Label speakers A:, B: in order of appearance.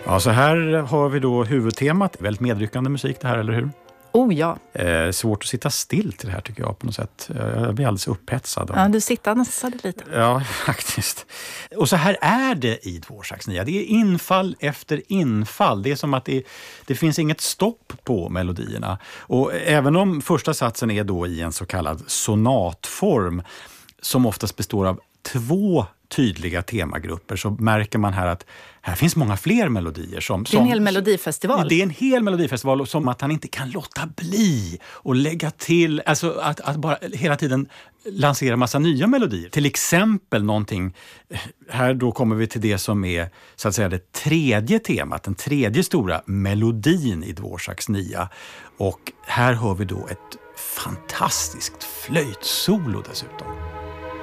A: Ja, så här har vi då huvudtemat. Väldigt medryckande musik det här, eller hur?
B: Oh ja.
A: Svårt att sitta still till det här tycker jag på något sätt. Jag blir alldeles upphetsad.
B: Ja, du sittade lite.
A: Ja, faktiskt. Och så här är det i Dvořáks nia. Det är infall efter infall. Det är som att det finns inget stopp på melodierna. Och även om första satsen är då i en så kallad sonatform som oftast består av 2 tydliga temagrupper, så märker man här att här finns många fler melodier. Det är
B: en hel melodifestival.
A: Det är en hel melodifestival, och som att han inte kan låta bli och lägga till, alltså att bara hela tiden lansera massa nya melodier. Till exempel någonting, här då kommer vi till det som är så att säga det tredje temat, den tredje stora melodin i Dvořáks nia. Och här hör vi då ett fantastiskt flöjtsolo dessutom.